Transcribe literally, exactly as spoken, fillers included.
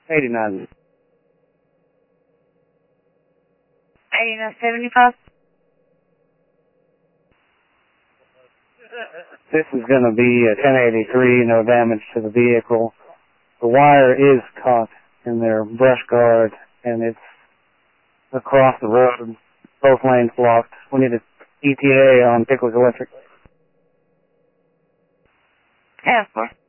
eighty-nine. eighty-nine seventy-five. This is going to be a ten eighty-three, no damage to the vehicle. The wire is caught in their brush guard, and it's across the road, both lanes blocked. We need an E T A on Pickwick Electric. Yeah, of course.